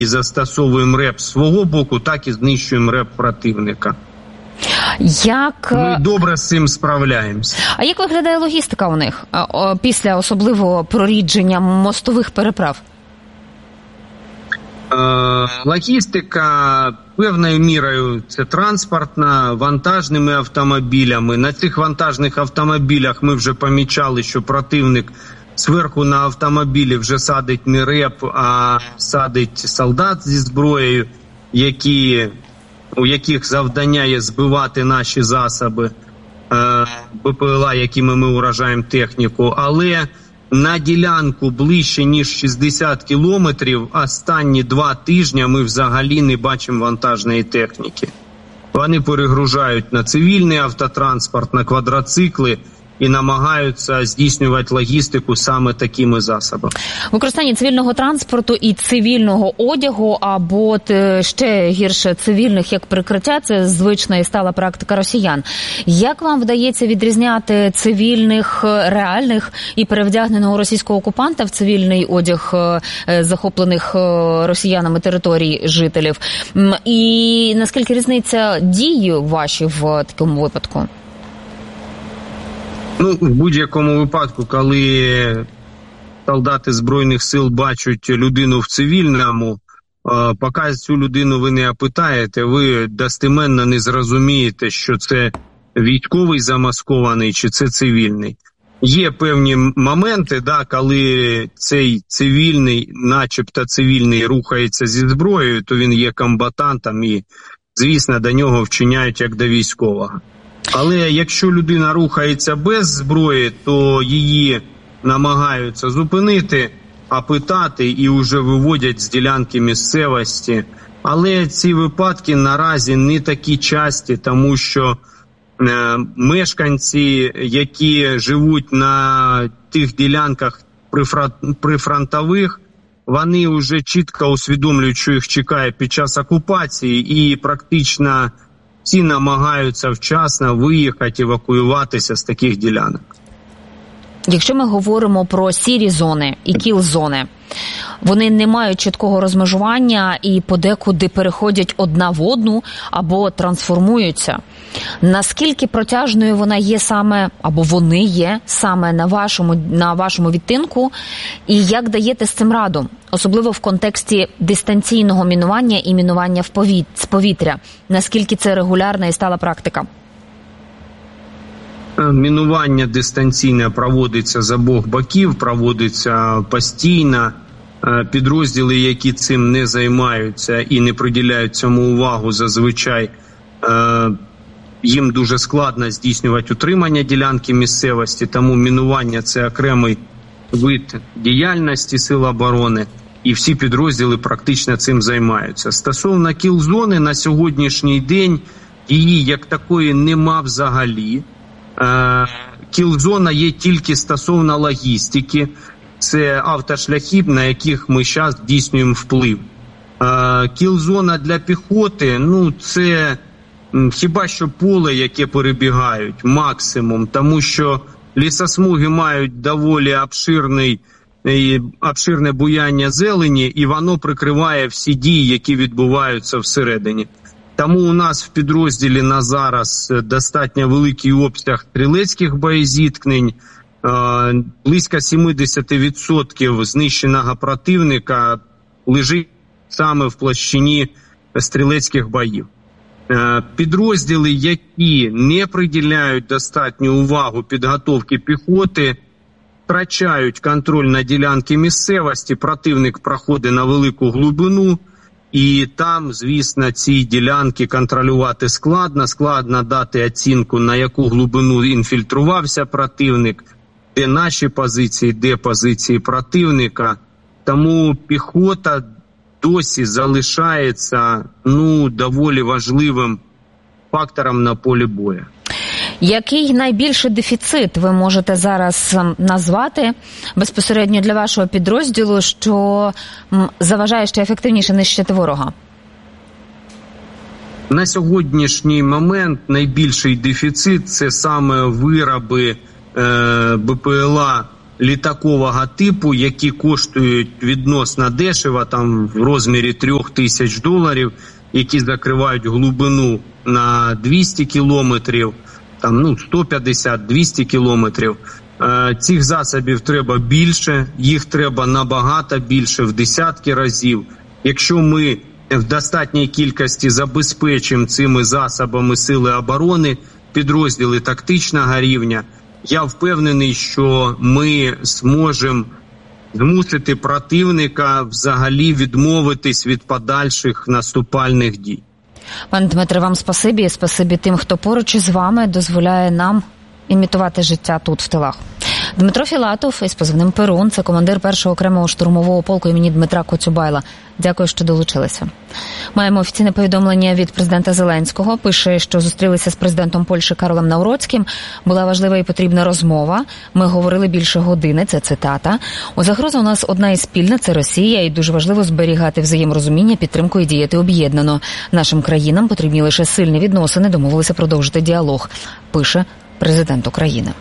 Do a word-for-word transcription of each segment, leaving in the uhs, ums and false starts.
застосовуємо РЕП з свого боку, так і знищуємо РЕП противника. Як... Ми добре з цим справляємося. А як виглядає логістика у них після особливого прорідження мостових переправ? Логістика певною мірою це транспортна, вантажними автомобілями. На цих вантажних автомобілях ми вже помічали, що противник зверху на автомобілі вже садить не РЕП, а садить солдат зі зброєю, які, у яких завдання є збивати наші засоби БПЛА, якими ми уражаємо техніку. Але на ділянку ближче, ніж шістдесят кілометрів, останні два тижні ми взагалі не бачимо вантажної техніки. Вони перегружають на цивільний автотранспорт, на квадроцикли і намагаються здійснювати логістику саме такими засобами. Використання цивільного транспорту і цивільного одягу, або ще гірше цивільних як прикриття – це звична і стала практика росіян. Як вам вдається відрізняти цивільних, реальних і перевдягненого російського окупанта в цивільний одяг захоплених росіянами територій жителів? І наскільки різниця дії ваші в такому випадку? Ну, в будь-якому випадку, коли солдати Збройних сил бачать людину в цивільному, поки цю людину ви не опитаєте, ви достеменно не зрозумієте, що це військовий замаскований чи це цивільний. Є певні моменти, да, коли цей цивільний, начебто цивільний, рухається зі зброєю, то він є комбатантом і, звісно, до нього вчиняють як до військового. Але якщо людина рухається без зброї, то її намагаються зупинити, опитати і вже виводять з ділянки місцевості. Але ці випадки наразі не такі часті, тому що е, мешканці, які живуть на тих ділянках прифронтових, вони вже чітко усвідомлюють, що їх чекає під час окупації, і практично всі намагаються вчасно виїхати, евакуюватися з таких ділянок. Якщо ми говоримо про сірі зони і кіл-зони, вони не мають чіткого розмежування і подекуди переходять одна в одну або трансформуються. Наскільки протяжною вона є саме, або вони є саме на вашому, на вашому відтинку, і як даєте з цим раду? Особливо в контексті дистанційного мінування і мінування в повіт... з повітря. Наскільки це регулярна і стала практика? Мінування дистанційне проводиться з обох боків, проводиться постійно. Підрозділи, які цим не займаються і не приділяють цьому увагу, зазвичай їм дуже складно здійснювати утримання ділянки місцевості, тому мінування – це окремий вид діяльності Сил оборони, і всі підрозділи практично цим займаються. Стосовно кіл-зони, на сьогоднішній день її як такої нема взагалі. Кіл-зона є тільки стосовно логістики. Це автошляхи, на яких ми зараз здійснюємо вплив. Кіл-зона для піхоти, ну, це хіба що поле, яке перебігають, максимум, тому що лісосмуги мають доволі обширний, обширне буяння зелені, і воно прикриває всі дії, які відбуваються всередині. Тому у нас в підрозділі на зараз достатньо великий обсяг стрілецьких боєзіткнень, близько сімдесят відсотків знищеного противника лежить саме в площині стрілецьких боїв. Підрозділи, які не приділяють достатню увагу підготовки піхоти, втрачають контроль на ділянки місцевості, противник проходить на велику глибину, і там, звісно, ці ділянки контролювати складно, складно дати оцінку, на яку глибину інфільтрувався противник, де наші позиції, де позиції противника. Тому піхота досі залишається, ну, доволі важливим фактором на полі бою. Який найбільший дефіцит ви можете зараз назвати безпосередньо для вашого підрозділу, що заважає ще ефективніше нищити ворога? На сьогоднішній момент найбільший дефіцит – це саме вироби е, БПЛА літакового типу, які коштують відносно дешево, там в розмірі трьох тисяч доларів, які закривають глибину на двісті кілометрів, там, ну, сто п'ятдесят - двісті кілометрів. Е, цих засобів треба більше, їх треба набагато більше, в десятки разів. Якщо ми в достатній кількості забезпечимо цими засобами сили оборони, підрозділи тактичного рівня, я впевнений, що ми зможемо змусити противника взагалі відмовитись від подальших наступальних дій. Пане Дмитре, вам спасибі, спасибі тим, хто поруч із вами дозволяє нам імітувати життя тут, в тилах. Дмитро Філатов із позивним «Перун», це командир першого окремого штурмового полку імені Дмитра Коцюбайла. Дякую, що долучилися. Маємо офіційне повідомлення від президента Зеленського. Пише, що зустрілися з президентом Польщі Карлом Навроцьким. Була важлива і потрібна розмова. Ми говорили більше години, це цитата. У загроза у нас одна із спільна – це Росія, і дуже важливо зберігати взаєморозуміння, підтримку і діяти об'єднано. Нашим країнам потрібні лише сильні відносини, домовилися продовжити діалог, пише президент України.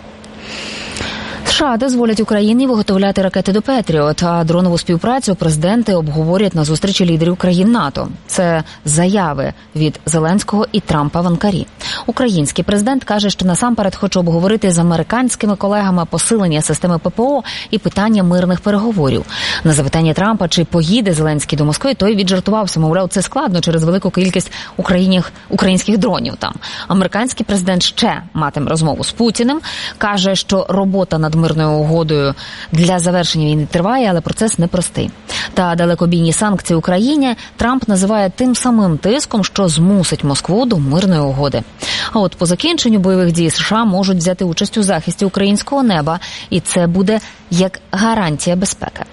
США дозволять Україні виготовляти ракети до «Петріот», а дронову співпрацю президенти обговорять на зустрічі лідерів країн НАТО. Це заяви від Зеленського і Трампа в Анкарі. Український президент каже, що насамперед хоче обговорити з американськими колегами посилення системи ППО і питання мирних переговорів. На запитання Трампа, чи поїде Зеленський до Москви, той віджартувався, мовляв, це складно через велику кількість українських дронів там. Американський президент ще матиме розмову з Путіним, каже, що робота над мирною угодою для завершення війни триває, але процес непростий. Та далекобійні санкції Україні Трамп називає тим самим тиском, що змусить Москву до мирної угоди. А от по закінченню бойових дій США можуть взяти участь у захисті українського неба, і це буде як гарантія безпеки.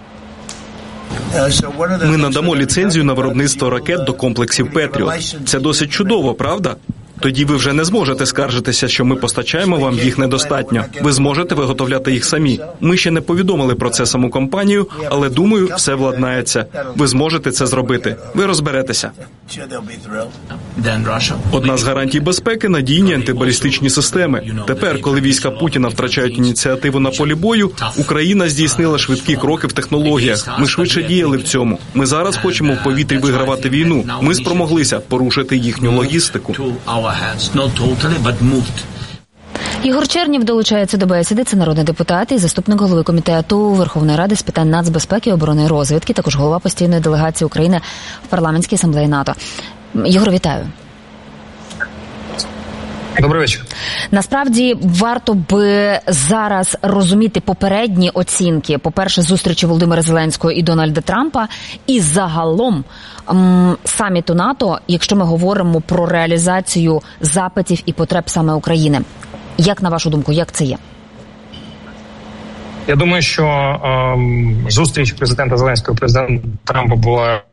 Ми надамо ліцензію на виробництво ракет до комплексів «Петріот». Це досить чудово, правда? Тоді ви вже не зможете скаржитися, що ми постачаємо вам їх недостатньо. Ви зможете виготовляти їх самі. Ми ще не повідомили про це саму компанію, але, думаю, все владнається. Ви зможете це зробити. Ви розберетеся. Одна з гарантій безпеки – надійні антибалістичні системи. Тепер, коли війська Путіна втрачають ініціативу на полі бою, Україна здійснила швидкі кроки в технологіях. Ми швидше діяли в цьому. Ми зараз хочемо в повітрі вигравати війну. Ми спромоглися порушити їхню логістику. Ігор Чернєв долучається до бесіди. Це народний депутат і заступник голови комітету Верховної Ради з питань нацбезпеки, оборони і розвідки, також голова постійної делегації України в парламентській асамблеї НАТО. Ігор, вітаю. Добрий вечір. Насправді, варто би зараз розуміти попередні оцінки, по-перше, зустрічі Володимира Зеленського і Дональда Трампа, і загалом м, саміту НАТО, якщо ми говоримо про реалізацію запитів і потреб саме України. Як, на вашу думку, як це є? Я думаю, що ем, зустріч президента Зеленського і президента Трампа була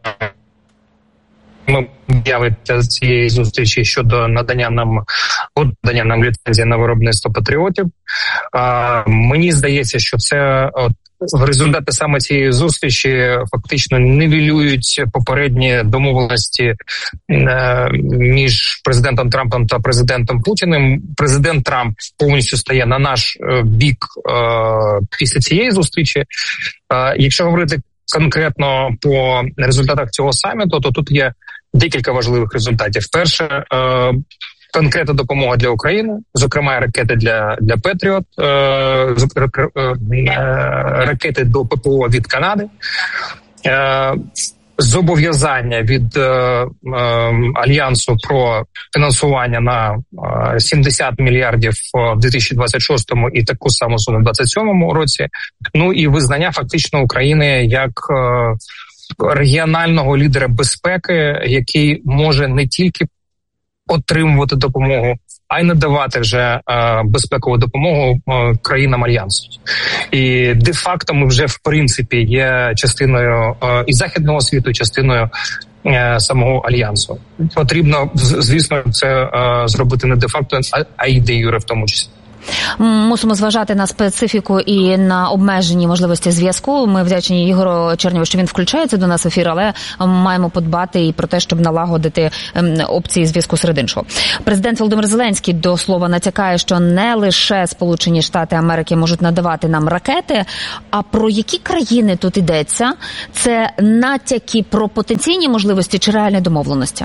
явиться цієї зустрічі щодо надання нам надання нам ліцензії на виробництво патріотів. А, мені здається, що це от, в результаті саме цієї зустрічі фактично нівелюють попередні домовленості е, між президентом Трампом та президентом Путіним. Президент Трамп повністю стає на наш е, бік е, після цієї зустрічі. Е, якщо говорити конкретно по результатах цього саміту, то тут є декілька важливих результатів. Перше, е, конкретна допомога для України, зокрема ракети для, для Петріот, е, е, ракети до ППО від Канади, е, зобов'язання від е, е, Альянсу про фінансування на е, сімдесят мільярдів в дві тисячі двадцять шостому і таку саму суму в двадцять сьомому році, ну і визнання фактично України як е, регіонального лідера безпеки, який може не тільки отримувати допомогу, а й надавати вже е, безпекову допомогу е, країнам Альянсу. І де-факто ми вже, в принципі, є частиною е, і західного світу, частиною е, самого Альянсу. Потрібно, звісно, це е, зробити не де-факто, а, а й де-юре в тому числі. Мусимо зважати на специфіку і на обмежені можливості зв'язку. Ми вдячні Ігору Чернєву, що він включається до нас в ефір, але маємо подбати і про те, щоб налагодити опції зв'язку серед іншого. Президент Володимир Зеленський, до слова, натякає, що не лише Сполучені Штати Америки можуть надавати нам ракети, а про які країни тут йдеться? Це натяки про потенційні можливості чи реальні домовленості?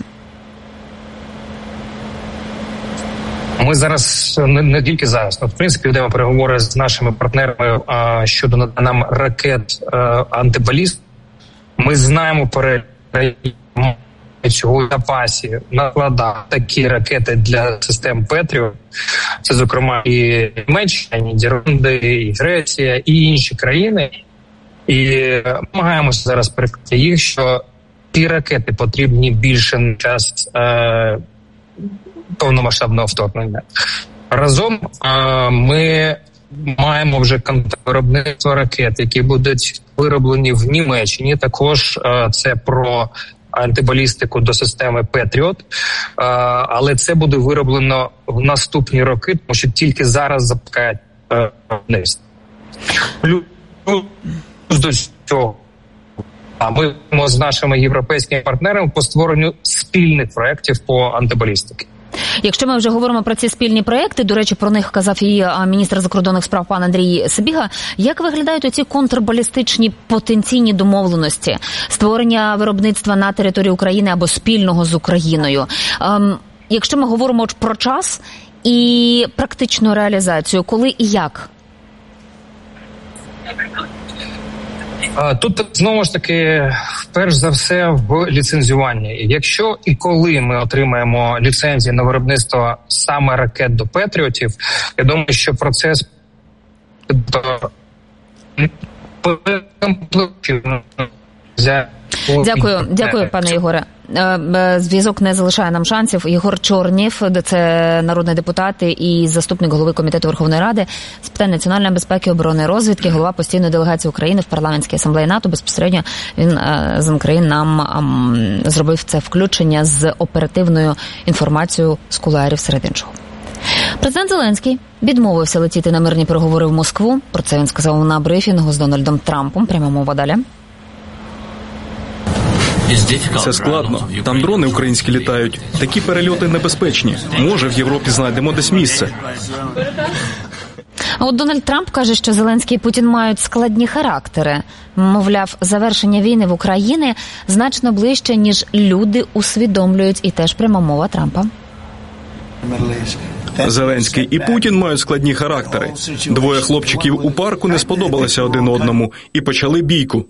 Ми зараз, не, не тільки зараз, але в принципі ведемо переговори з нашими партнерами а, щодо надання нам ракет а, антибаліст. Ми знаємо перелік цього запасі накладати такі ракети для систем Петріот. Це, зокрема, і Німеччина, і Нідерланди, і Греція, і інші країни. І намагаємося зараз переконати їх, що ці ракети потрібні більше на час е, повномасштабного вторгнення. Разом е, ми маємо вже виробництво ракет, які будуть вироблені в Німеччині. Також е, це про антибалістику до системи Петріот, е, але це буде вироблено в наступні роки, тому що тільки зараз запускають е, виробництво. Плюс до цього а ми з нашими європейськими партнерами по створенню спільних проєктів по антибалістиці. Якщо ми вже говоримо про ці спільні проекти, до речі, про них казав і міністр закордонних справ пан Андрій Сибіга, як виглядають оці контрбалістичні потенційні домовленості, створення виробництва на території України або спільного з Україною? Ем, якщо ми говоримо про час і практичну реалізацію, коли і як? Тут, знову ж таки, перш за все, в ліцензуванні. Якщо і коли ми отримаємо ліцензії на виробництво саме ракет до Петріотів, я думаю, що процес Дякую, дякую, пане Ігоре. Зв'язок не залишає нам шансів. Ігор Чорнєв, це народний депутат і заступник голови Комітету Верховної Ради з питань національної безпеки, оборони і розвідки, голова постійної делегації України в парламентській асамблеї НАТО. Безпосередньо він з України нам зробив це включення з оперативною інформацією з кулуарів серед іншого. Президент Зеленський відмовився летіти на мирні переговори в Москву. Про це він сказав на брифінгу з Дональдом Трампом. Пряма мова далі. Це складно. Там дрони українські літають. Такі перельоти небезпечні. Може, в Європі знайдемо десь місце. А от Дональд Трамп каже, що Зеленський і Путін мають складні характери. Мовляв, завершення війни в Україні значно ближче, ніж люди усвідомлюють. І теж пряма мова Трампа. Зеленський і Путін мають складні характери. Двоє хлопчиків у парку не сподобалися один одному і почали бійку.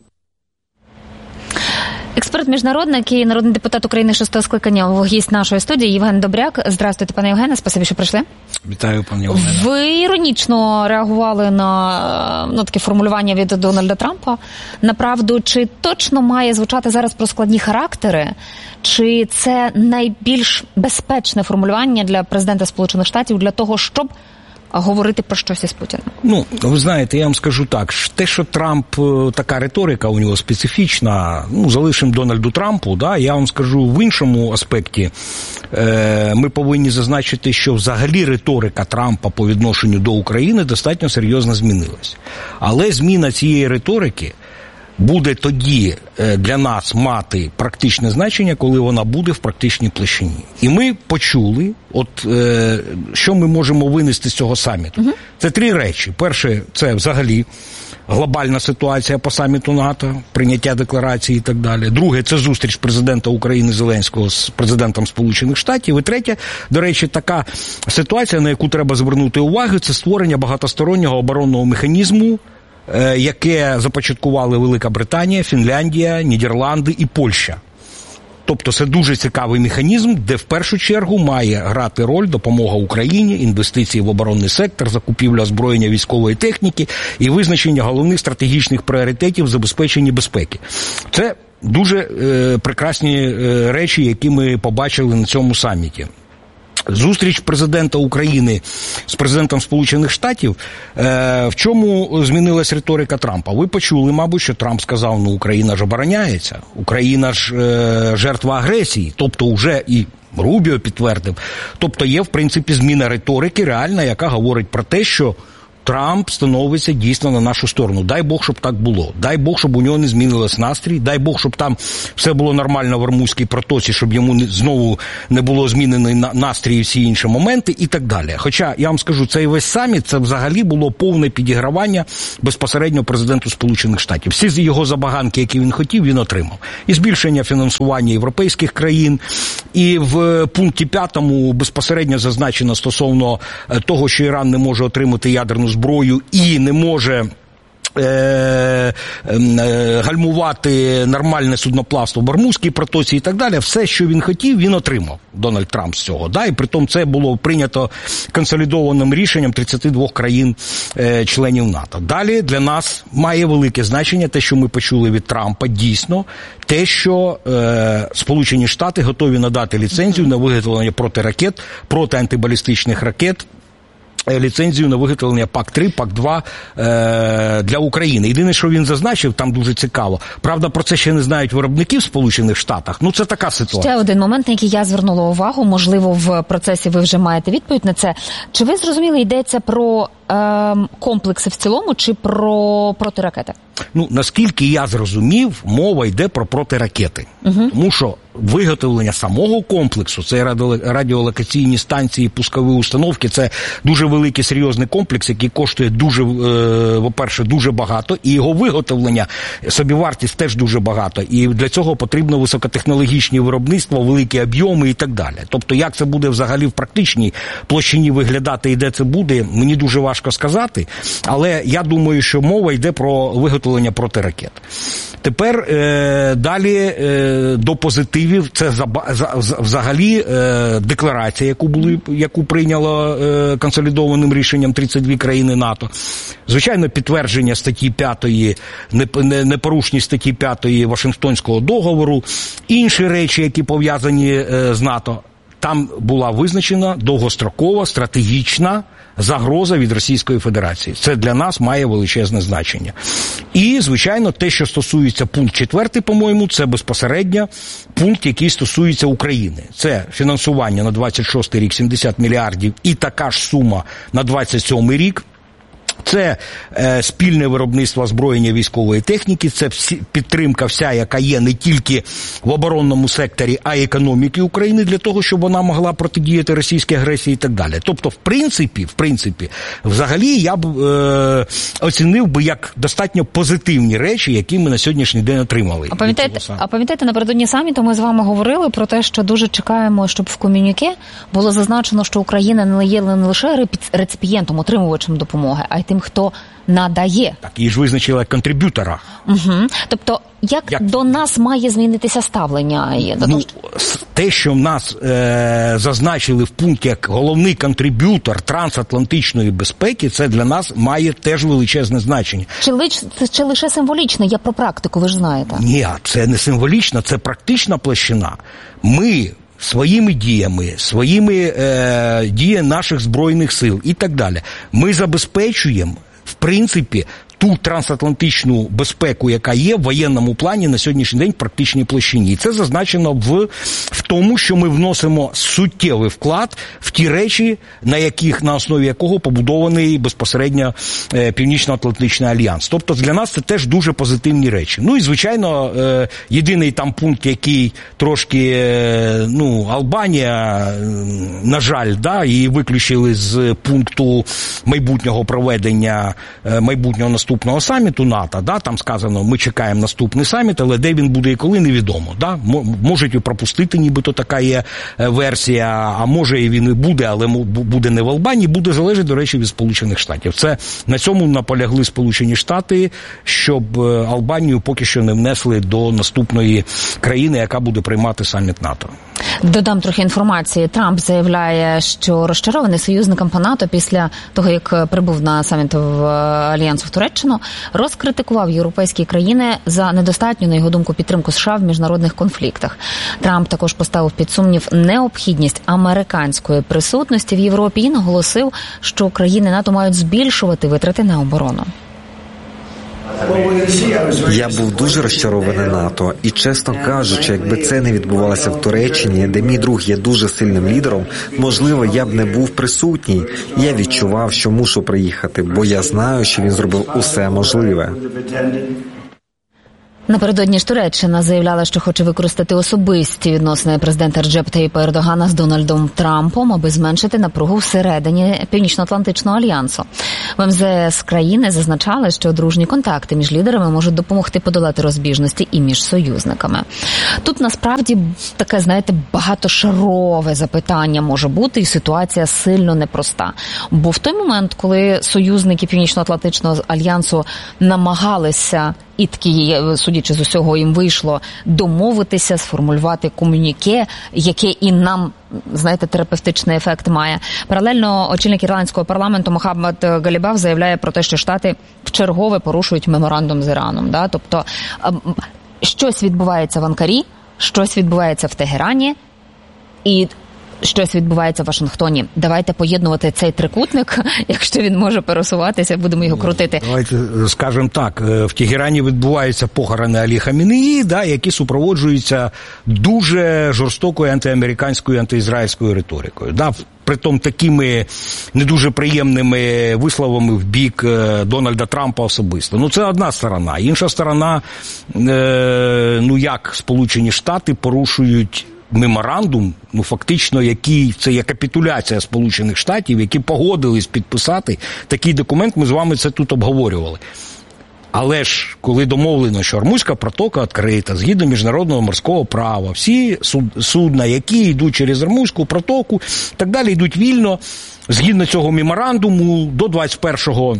Експерт-міжнародник і народний депутат України шостого скликання, гість нашої студії Євген Добряк. Здравствуйте, пане Євгене, спасибі, що прийшли. Вітаю, пане Євгене. Ви іронічно реагували на, на таке формулювання від Дональда Трампа. Направду, чи точно має звучати зараз про складні характери, чи це найбільш безпечне формулювання для президента Сполучених Штатів для того, щоб говорити про щось із Путіним? Ну, ви знаєте, я вам скажу так, те, що Трамп, така риторика у нього специфічна, ну, залишимо Дональду Трампу, да, я вам скажу в іншому аспекті, е, ми повинні зазначити, що взагалі риторика Трампа по відношенню до України достатньо серйозно змінилась. Але зміна цієї риторики буде тоді для нас мати практичне значення, коли вона буде в практичній площині. І ми почули, от е, що ми можемо винести з цього саміту. Угу. Це три речі. Перше, це взагалі глобальна ситуація по саміту НАТО, прийняття декларації і так далі. Друге, це зустріч президента України Зеленського з президентом Сполучених Штатів. І третє, до речі, така ситуація, на яку треба звернути увагу, це створення багатостороннього оборонного механізму, яке започаткували Велика Британія, Фінляндія, Нідерланди і Польща. Тобто це дуже цікавий механізм, де в першу чергу має грати роль допомога Україні, інвестиції в оборонний сектор, закупівля озброєння військової техніки і визначення головних стратегічних пріоритетів забезпечення безпеки. Це дуже е, прекрасні е, речі, які ми побачили на цьому саміті. Зустріч президента України з президентом Сполучених Штатів, е, в чому змінилась риторика Трампа? Ви почули, мабуть, що Трамп сказав, ну, Україна ж обороняється, Україна ж е, жертва агресії, тобто вже і Рубіо підтвердив. Тобто є, в принципі, зміна риторики реальна, яка говорить про те, що Трамп становиться дійсно на нашу сторону. Дай Бог, щоб так було. Дай Бог, щоб у нього не змінилось настрій. Дай Бог, щоб там все було нормально в Ормузькій протоці, щоб йому не, знову не було змінений на, настрій і всі інші моменти і так далі. Хоча, я вам скажу, цей весь саміт, це взагалі було повне підігравання безпосередньо президенту Сполучених Штатів. Всі з його забаганки, які він хотів, він отримав. І збільшення фінансування європейських країн, і в пункті п'ятому безпосередньо зазначено стосовно того, що Іран не може отримати ядерну зброю і не може е, е, гальмувати нормальне судноплавство в Ормузькій протоці і так далі. Все, що він хотів, він отримав, Дональд Трамп, з цього. Да? І притом це було прийнято консолідованим рішенням тридцяти двох країн-членів НАТО. Далі для нас має велике значення те, що ми почули від Трампа, дійсно, те, що е, Сполучені Штати готові надати ліцензію на виготовлення протиракет, протиантибалістичних ракет, ліцензію на виготовлення пак три, пак два е, для України. Єдине, що він зазначив, там дуже цікаво. Правда, про це ще не знають виробники в Сполучених Штатах. Ну, це така ситуація. Ще один момент, на який я звернула увагу, можливо, в процесі ви вже маєте відповідь на це. Чи ви зрозуміли, йдеться про е, комплекси в цілому, чи про протиракети? Ну, наскільки я зрозумів, мова йде про протиракети. Угу. Тому що виготовлення самого комплексу, це радіолокаційні станції, пускові установки, це дуже великий серйозний комплекс, який коштує дуже, е, по-перше, дуже багато, і його виготовлення, собівартість теж дуже багато, і для цього потрібно високотехнологічні виробництва, великі об'єми і так далі. Тобто, як це буде взагалі в практичній площині виглядати і де це буде, мені дуже важко сказати, але я думаю, що мова йде про виготовлення протиракет. Тепер е, далі е, до позитивів, це за, за, взагалі е, декларація, яку, були, яку прийняло е, консолідованим рішенням тридцять дві країни НАТО. Звичайно, підтвердження статті п'ятої, непорушність статті п'ятої Вашингтонського договору, інші речі, які пов'язані е, з НАТО. Там була визначена довгострокова, стратегічна загроза від Російської Федерації. Це для нас має величезне значення. І, звичайно, те, що стосується пункт четвертий, по-моєму, це безпосередньо пункт, який стосується України. Це фінансування на двадцять шостий рік сімдесят мільярдів і така ж сума на двадцять сьомий рік. Це е, спільне виробництво озброєння військової техніки, це всі, підтримка вся, яка є не тільки в оборонному секторі, а й економіки України для того, щоб вона могла протидіяти російській агресії і так далі. Тобто, в принципі, в принципі, взагалі я б е, оцінив би як достатньо позитивні речі, які ми на сьогоднішній день отримали. А пам'ятаєте, а пам'ятаєте, напередодні саміту ми з вами говорили про те, що дуже чекаємо, щоб в комюніке було зазначено, що Україна не є не лише реципієнтом, отримувачем допомоги, а й тим, хто надає. Так, її ж визначили як контриб'ютора. Угу. Тобто, як, як до нас має змінитися ставлення? Ну, те, що в нас е, зазначили в пункті як головний контриб'ютор трансатлантичної безпеки, це для нас має теж величезне значення. Чи, лиш, чи лише символічно? Я про практику, ви ж знаєте. Ні, це не символічно, це практична площина. Ми своїми діями, своїми е, діями наших Збройних сил і так далі, ми забезпечуємо, в принципі, ту трансатлантичну безпеку, яка є в воєнному плані на сьогоднішній день в практичній площині. І це зазначено в, в тому, що ми вносимо суттєвий вклад в ті речі, на яких, на основі якого побудований безпосередньо е, Північно-Атлантичний альянс. Тобто для нас це теж дуже позитивні речі. Ну і, звичайно, е, єдиний там пункт, який трошки, е, ну, Албанія, е, на жаль, да, її виключили з пункту майбутнього проведення, е, майбутнього наступного наступного саміту НАТО, да, там сказано, ми чекаємо наступний саміт, але де він буде і коли, невідомо. Да? Можуть і пропустити, нібито така є версія, а може і він і буде, але буде не в Албанії, буде залежати, до речі, від Сполучених Штатів. Це на цьому наполягли Сполучені Штати, щоб Албанію поки що не внесли до наступної країни, яка буде приймати саміт НАТО. Додам трохи інформації. Трамп заявляє, що розчарований союзником по НАТО після того, як прибув на саміт в Альянсу в Туреччину, розкритикував європейські країни за недостатню, на його думку, підтримку США в міжнародних конфліктах. Трамп також поставив під сумнів необхідність американської присутності в Європі і наголосив, що країни НАТО мають збільшувати витрати на оборону. Я був дуже розчарований НАТО, і, чесно кажучи, якби це не відбувалося в Туреччині, де мій друг є дуже сильним лідером, можливо, я б не був присутній. Я відчував, що мушу приїхати, бо я знаю, що він зробив усе можливе. Напередодні ж Туреччина заявляла, що хоче використати особисті відносини президента Реджепа Таїпа Ердогана з Дональдом Трампом, аби зменшити напругу всередині Північно-Атлантичного альянсу. В ем зе ес країни зазначали, що дружні контакти між лідерами можуть допомогти подолати розбіжності і між союзниками. Тут насправді таке, знаєте, багатошарове запитання може бути, і ситуація сильно непроста. Бо в той момент, коли союзники Північно-Атлантичного альянсу намагалися, і такі, судячи з усього, їм вийшло домовитися, сформулювати комюніке, яке і нам, знаєте, терапевтичний ефект має. Паралельно очільник ірландського парламенту Мохаммед Галібаф заявляє про те, що Штати вчергове порушують меморандум з Іраном. Да? Тобто щось відбувається в Анкарі, щось відбувається в Тегерані і щось відбувається в Вашингтоні. Давайте поєднувати цей трикутник, якщо він може пересуватися, будемо його крутити. Давайте скажемо так, в Тегерані відбуваються похорони Алі Хамінеї, да, які супроводжуються дуже жорстокою антиамериканською, антиізраїльською риторикою. Да, притом такими не дуже приємними висловами в бік Дональда Трампа особисто. Ну, це одна сторона. Інша сторона, е, ну як Сполучені Штати порушують меморандум, ну фактично, який це є капітуляція Сполучених Штатів, які погодились підписати такий документ, ми з вами це тут обговорювали. Але ж, коли домовлено, що Ормузька протока відкрита, згідно міжнародного морського права, всі суд, судна, які йдуть через Ормузьку протоку, так далі, йдуть вільно, згідно цього меморандуму, до двадцять першого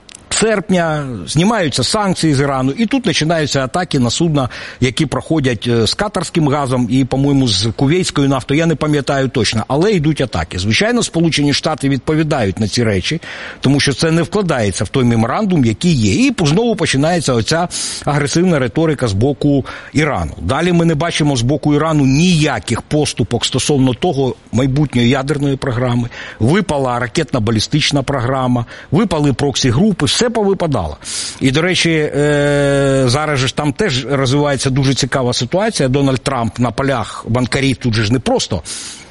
серпня знімаються санкції з Ірану, і тут починаються атаки на судна, які проходять з катарським газом і, по-моєму, з кувейтською нафтою, я не пам'ятаю точно, але йдуть атаки. Звичайно, Сполучені Штати відповідають на ці речі, тому що це не вкладається в той меморандум, який є. І знову починається оця агресивна риторика з боку Ірану. Далі ми не бачимо з боку Ірану ніяких поступок стосовно того майбутньої ядерної програми. Випала ракетно-балістична програма, випали проксі-групи, все повипадало. І, до речі, е, зараз же там теж розвивається дуже цікава ситуація. Дональд Трамп на полях в Анкарі, тут же ж не просто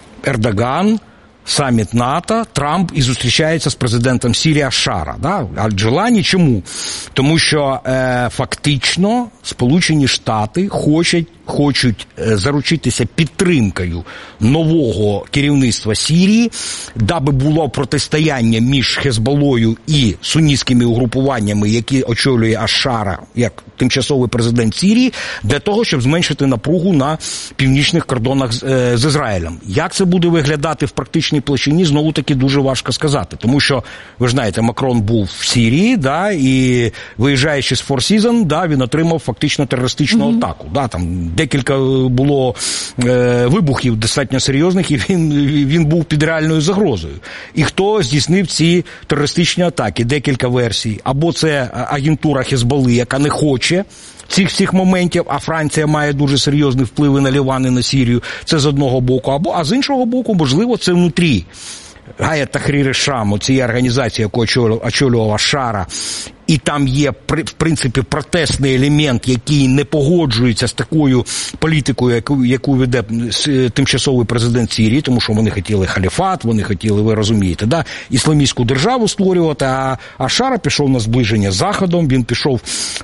Ердоган, саміт НАТО, Трамп і зустрічається з президентом Сирії Ашара, да? Аль-Джелані. Чому? Тому що е, фактично Сполучені Штати хочуть, хочуть е, заручитися підтримкою нового керівництва Сирії, даби було протистояння між Хезболлою і сунітськими угрупуваннями, які очолює Ашара як тимчасовий президент Сирії, для того, щоб зменшити напругу на північних кордонах з, е, з Ізраїлем. Як це буде виглядати в практичній площині, знову-таки дуже важко сказати. Тому що, ви ж знаєте, Макрон був в Сирії, да, і виїжджаючи з Four Seasons, да, він отримав фактично терористичну mm-hmm. атаку. Да, там декілька було е, вибухів достатньо серйозних, і він, він був під реальною загрозою. І хто здійснив ці терористичні атаки? Декілька версій. Або це агентура Хезболли, яка не хоче цих всіх моментів, а Франція має дуже серйозні впливи на Ліван і на Сирію. Це з одного боку. Або, а з іншого боку, можливо, це внутрі Гаят Тахрір ел-Шам, цієї організації, яку очолював Ашара, і там є, в принципі, протестний елемент, який не погоджується з такою політикою, яку, яку веде тимчасовий президент Сирії, тому що вони хотіли халіфат, вони хотіли, ви розумієте, да, ісламістську державу створювати, а Ашара пішов на зближення з Заходом, він пішов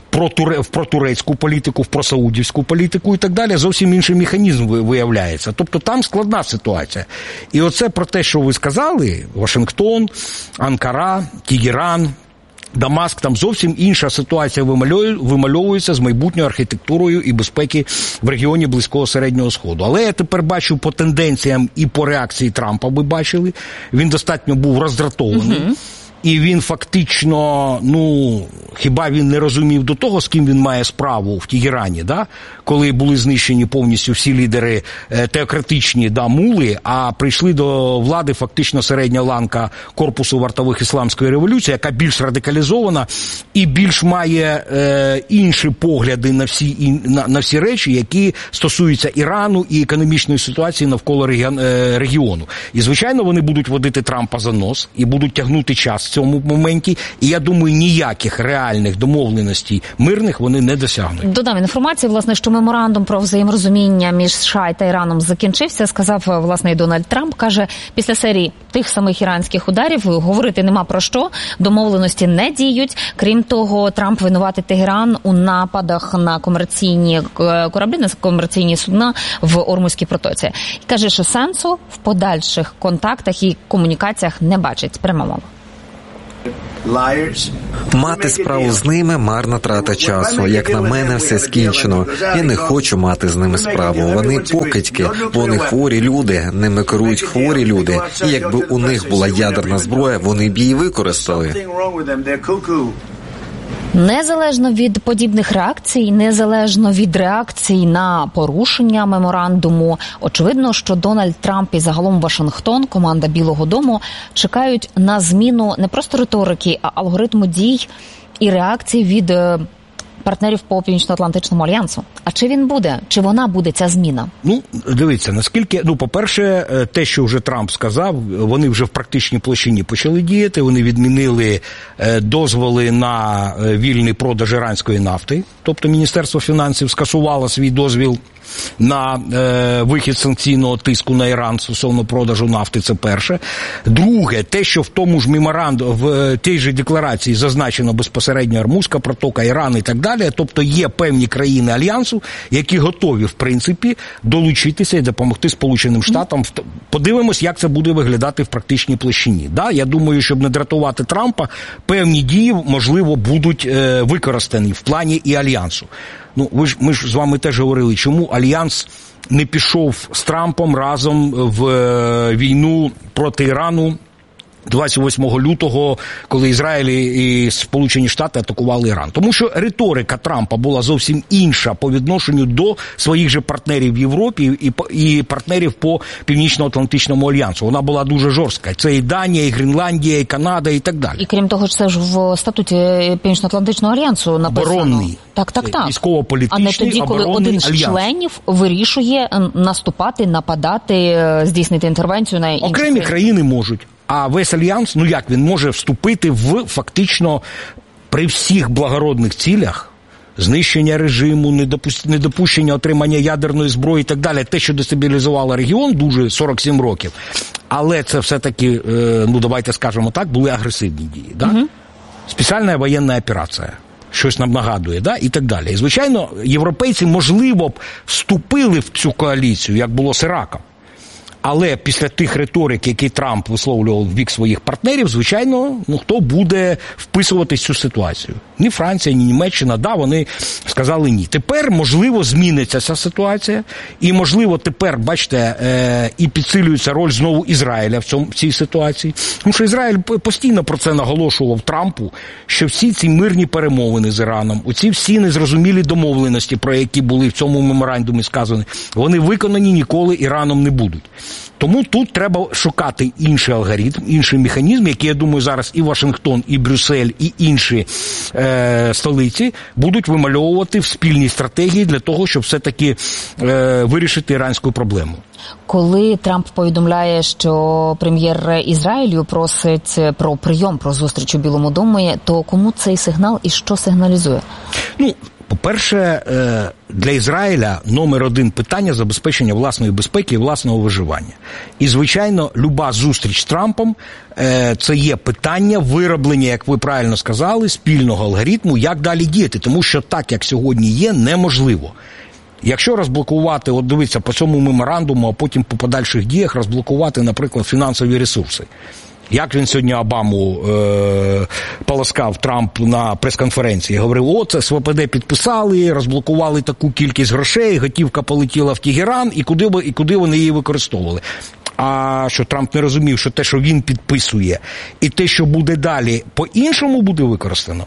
в протурецьку політику, в просаудівську політику і так далі. Зовсім інший механізм виявляється. Тобто там складна ситуація. І оце про те, що ви сказали, Вашингтон, Анкара, Тегеран, Дамаск, там зовсім інша ситуація вимальовується з майбутньою архітектурою і безпеки в регіоні Близького Середнього Сходу. Але я тепер бачу по тенденціям і по реакції Трампа, ви бачили, він достатньо був роздратований. Uh-huh. І він фактично, ну, хіба він не розумів до того, з ким він має справу в Тегерані, да? Коли були знищені повністю всі лідери е, теократичні, да, мули, а прийшли до влади фактично середня ланка корпусу вартових ісламської революції, яка більш радикалізована і більш має е, інші погляди на всі, і, на, на всі речі, які стосуються Ірану і економічної ситуації навколо регіон, е, регіону. І, звичайно, вони будуть водити Трампа за нос і будуть тягнути час цьому моменті, і я думаю, ніяких реальних домовленостей мирних вони не досягнуть. Додам інформацію, власне, що меморандум про взаєморозуміння між США та Іраном закінчився, сказав, власне, і Дональд Трамп. Каже, після серії тих самих іранських ударів говорити нема про що, домовленості не діють. Крім того, Трамп винуватить Тегеран у нападах на комерційні кораблі, на комерційні судна в Ормузькій протоці. І каже, що сенсу в подальших контактах і комунікаціях не бачить. Пряма мова. Мати справу з ними – марна трата часу. Як на мене, все скінчено. Я не хочу мати з ними справу. Вони покидьки, вони хворі люди, ними керують хворі люди. І якби у них була ядерна зброя, вони б її використали. Незалежно від подібних реакцій, незалежно від реакцій на порушення меморандуму, очевидно, що Дональд Трамп і загалом Вашингтон, команда Білого дому, чекають на зміну не просто риторики, а алгоритму дій і реакцій від партнерів по Північно-Атлантичному альянсу. А чи він буде? Чи вона буде, ця зміна? Ну, дивіться, наскільки, ну, по-перше, те, що вже Трамп сказав, вони вже в практичній площині почали діяти, вони відмінили дозволи на вільний продаж іранської нафти, тобто Міністерство фінансів скасувало свій дозвіл на е, вихід санкційного тиску на Іран стосовно продажу нафти, це перше. Друге, те, що в тому ж меморандумі, в тій же декларації зазначено безпосередньо Ормузька протока, Іран і так далі, тобто є певні країни Альянсу, які готові, в принципі, долучитися і допомогти Сполученим Штатам. Подивимось, як це буде виглядати в практичній площині. Да? Я думаю, щоб не дратувати Трампа, певні дії, можливо, будуть е, використані в плані і Альянсу. Ну, ви ж, ми ж з вами теж говорили, чому Альянс не пішов з Трампом разом в е, війну проти Ірану двадцять восьмого лютого, коли Ізраїль і Сполучені Штати атакували Іран. Тому що риторика Трампа була зовсім інша по відношенню до своїх же партнерів в Європі і, і партнерів по Північно-Атлантичному альянсу. Вона була дуже жорстка. Це і Данія, і Гренландія, і Канада, і так далі. І крім того, це ж в статуті Північно-Атлантичного альянсу написано. Оборонний. Так, так, так. Військово-політичний, а не тоді, коли один з членів вирішує наступати, нападати, здійснити інтервенцію на інші окремі країни. країни можуть. А весь Альянс, ну як він може вступити в фактично при всіх благородних цілях, знищення режиму, недопущення отримання ядерної зброї і так далі, те, що дестабілізувало регіон дуже сорок сім років, але це все-таки, ну давайте скажемо так, були агресивні дії. Да? Угу. Спеціальна воєнна операція. Щось нам нагадує, да? І так далі. І, звичайно, європейці, можливо, б вступили в цю коаліцію, як було з Іраком. Але після тих риторик, які Трамп висловлював в бік своїх партнерів, звичайно, ну хто буде вписуватись в цю ситуацію? Ні Франція, ні Німеччина, да, вони сказали ні. Тепер, можливо, зміниться ця ситуація, і, можливо, тепер, бачите, е, і підсилюється роль знову Ізраїля в, цьому, в цій ситуації. Тому що Ізраїль постійно про це наголошував Трампу, що всі ці мирні перемовини з Іраном, оці всі незрозумілі домовленості, про які були в цьому меморандумі сказані, вони виконані ніколи Іраном не будуть. Тому тут треба шукати інший алгоритм, інший механізм, який, я думаю, зараз і Вашингтон, і Брюссель, і інші е, столиці будуть вимальовувати в спільній стратегії для того, щоб все-таки е, вирішити іранську проблему. Коли Трамп повідомляє, що прем'єр Ізраїлю просить про прийом, про зустріч у Білому домі, то кому цей сигнал і що сигналізує? Ну, по-перше, для Ізраїля номер один питання – забезпечення власної безпеки і власного виживання. І, звичайно, люба зустріч з Трампом – це є питання вироблення, як ви правильно сказали, спільного алгоритму, як далі діяти. Тому що так, як сьогодні є, неможливо. Якщо розблокувати, от дивіться, по цьому меморандуму, а потім по подальших діях розблокувати, наприклад, фінансові ресурси. Як він сьогодні Обаму е, полоскав Трамп на прес-конференції. Говорив, о, це СВПД підписали, розблокували таку кількість грошей, готівка полетіла в Тегеран, і куди, і куди вони її використовували. А що Трамп не розумів, що те, що він підписує, і те, що буде далі, по-іншому буде використано.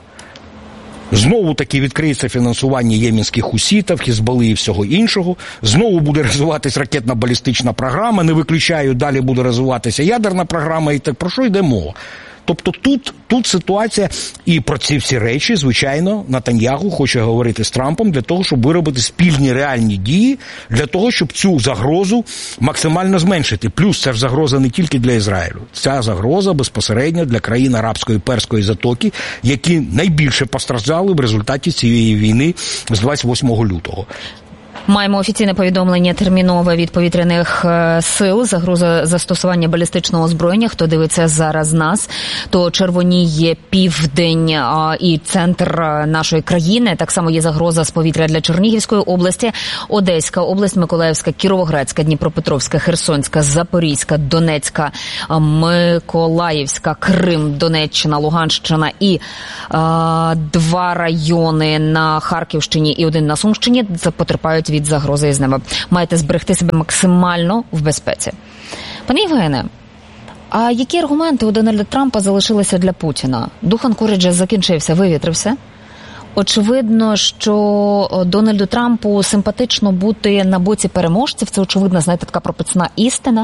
Знову таки відкриється фінансування єменських хусітів, Хізбалли і всього іншого. Знову буде розвиватися ракетно-балістична програма. Не виключаю, далі буде розвиватися ядерна програма. І так про що йде мова? Тобто тут, тут ситуація, і про ці всі речі, звичайно, Нетаньяху хоче говорити з Трампом для того, щоб виробити спільні реальні дії, для того, щоб цю загрозу максимально зменшити. Плюс це ж загроза не тільки для Ізраїлю. Ця загроза безпосередньо для країн Арабської Перської затоки, які найбільше постраждали в результаті цієї війни з двадцять восьмого лютого. Маємо офіційне повідомлення термінове від повітряних сил, загроза застосування балістичного озброєння. Хто дивиться зараз нас, то червоніє південь і центр нашої країни. Так само є загроза з повітря для Чернігівської області, Одеська область, Миколаївська, Кіровоградська, Дніпропетровська, Херсонська, Запорізька, Донецька, Миколаївська, Крим, Донеччина, Луганщина і а, два райони на Харківщині і один на Сумщині потерпають від загрози із неба. Маєте зберегти себе максимально в безпеці. Пане Євгене, а які аргументи у Дональда Трампа залишилися для Путіна? Дух Анкориджа закінчився, вивітрився. Очевидно, що Дональду Трампу симпатично бути на боці переможців. Це, очевидно, знаєте, така прописна істина.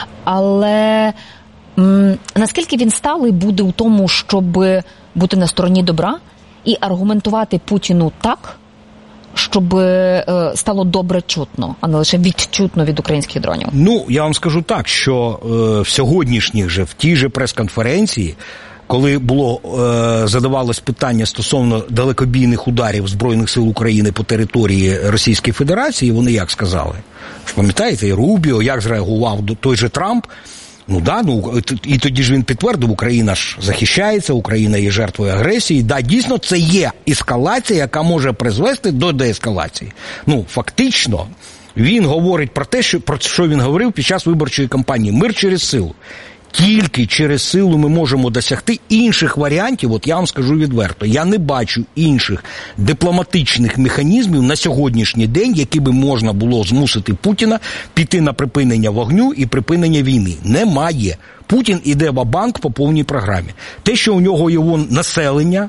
Але м- наскільки він сталий буде у тому, щоб бути на стороні добра і аргументувати Путіну так, щоб е, стало добре чутно, а не лише відчутно від українських дронів? Ну, я вам скажу так, що е, в сьогоднішніх же, в тій же прес-конференції, коли було е, задавалось питання стосовно далекобійних ударів Збройних сил України по території Російської Федерації, вони як сказали? Ж пам'ятаєте, і Рубіо, як зреагував той же Трамп? Ну да, ну і тоді ж він підтвердив, Україна ж захищається, Україна є жертвою агресії. Да, дійсно, це є ескалація, яка може призвести до деескалації. Ну, фактично, він говорить про те, що, про що він говорив під час виборчої кампанії. Мир через силу. Тільки через силу ми можемо досягти інших варіантів, от я вам скажу відверто, я не бачу інших дипломатичних механізмів на сьогоднішній день, які би можна було змусити Путіна піти на припинення вогню і припинення війни. Немає. Путін іде ва-банк по повній програмі. Те, що у нього його населення,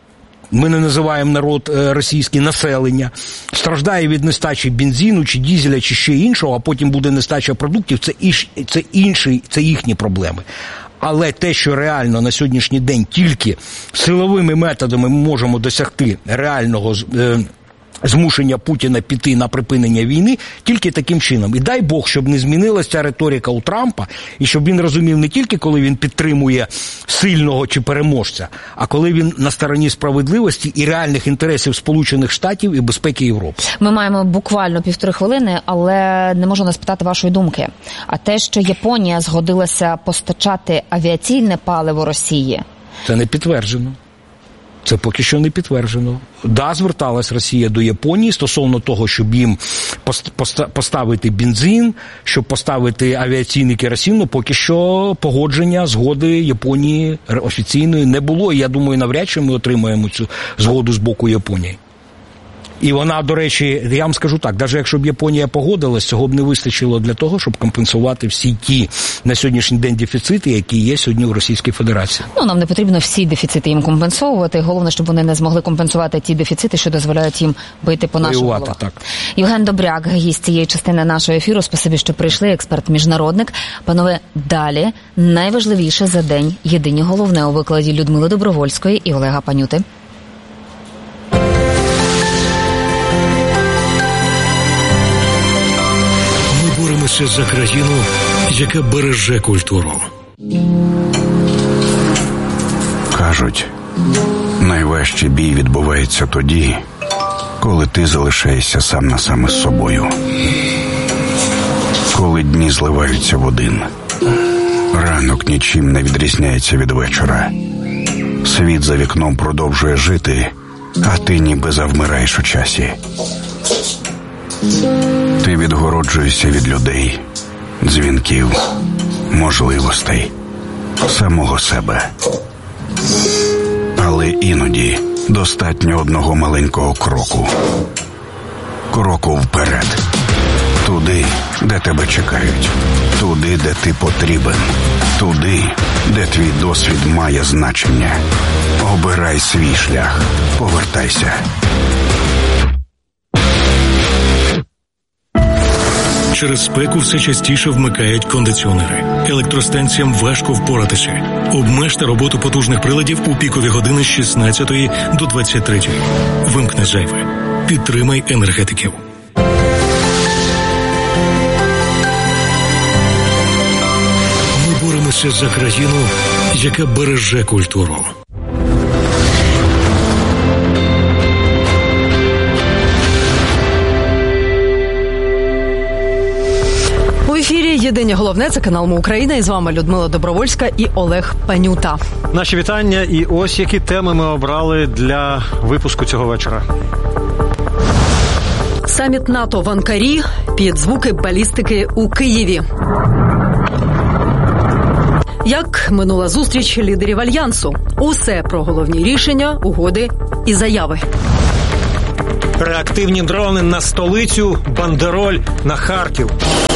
ми не називаємо народ е, російський, населення, страждає від нестачі бензину, чи дізеля, чи ще іншого, а потім буде нестача продуктів, це, іш, це інші, це їхні проблеми. Але те, що реально на сьогоднішній день тільки силовими методами ми можемо досягти реального е, змушення Путіна піти на припинення війни, тільки таким чином. І дай Бог, щоб не змінилася ця риторика у Трампа, і щоб він розумів не тільки, коли він підтримує сильного чи переможця, а коли він на стороні справедливості і реальних інтересів Сполучених Штатів і безпеки Європи. Ми маємо буквально півтори хвилини, але не можу не спитати вашої думки. А те, що Японія згодилася постачати авіаційне паливо Росії? Це не підтверджено. Це поки що не підтверджено. Да, зверталась Росія до Японії стосовно того, щоб їм поставити бензин, щоб поставити авіаційний керосин, поки що погодження, згоди Японії офіційної не було. І я думаю, навряд чи ми отримаємо цю згоду з боку Японії. І вона, до речі, я вам скажу так, навіть якщо б Японія погодилась, цього б не вистачило для того, щоб компенсувати всі ті на сьогоднішній день дефіцити, які є сьогодні у Російській Федерації. Ну, нам не потрібно всі дефіцити їм компенсовувати. Головне, щоб вони не змогли компенсувати ті дефіцити, що дозволяють їм бити по нашим головам. Так. Євген Добряк, гість цієї частини нашого ефіру. Спасибі, що прийшли, експерт-міжнародник. Панове, далі найважливіше за день. Єдині головне у викладі Людмили Добровольської і Олега Панюти. Боремося за країну, яка береже культуру. Кажуть, найважчий бій відбувається тоді, коли ти залишаєшся сам на сам із собою. Коли дні зливаються в один. Ранок нічим не відрізняється від вечора. Світ за вікном продовжує жити, а ти ніби завмираєш у часі. Ти відгороджуєшся від людей, дзвінків, можливостей, самого себе. Але іноді достатньо одного маленького кроку. Кроку вперед. Туди, де тебе чекають. Туди, де ти потрібен. Туди, де твій досвід має значення. Обирай свій шлях. Повертайся. Через спеку все частіше вмикають кондиціонери. Електростанціям важко впоратися. Обмежте роботу потужних приладів у пікові години з шістнадцятої до двадцять третьої. Вимкни зайве. Підтримай енергетиків. Ми боремося за країну, яка береже культуру. У ефірі «Єдине головне» – це канал «Ми Україна». І з вами Людмила Добровольська і Олег Панюта. Наші вітання. І ось які теми ми обрали для випуску цього вечора. Саміт НАТО в Анкарі під звуки балістики у Києві. Як минула зустріч лідерів Альянсу? Усе про головні рішення, угоди і заяви. Реактивні дрони на столицю, бандероль на Харків.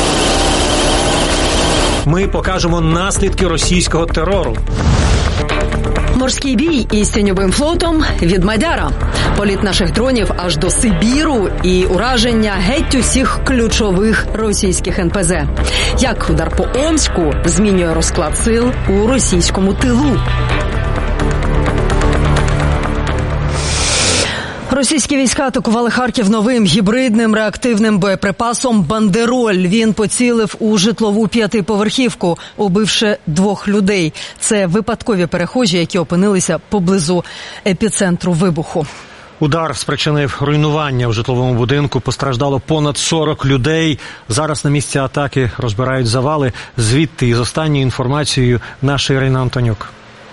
Ми покажемо наслідки російського терору. Морський бій із тіньовим флотом від Мадяра. Політ наших дронів аж до Сибіру і ураження геть усіх ключових російських ен пе зе. Як удар по Омську змінює розклад сил у російському тилу. Російські війська атакували Харків новим гібридним реактивним боєприпасом «Бандероль». Він поцілив у житлову п'ятиповерхівку, убивши двох людей. Це випадкові перехожі, які опинилися поблизу епіцентру вибуху. Удар спричинив руйнування в житловому будинку. Постраждало понад сорок людей. Зараз на місці атаки розбирають завали. Звідти із останньою інформацією наша Ірина Антонюк.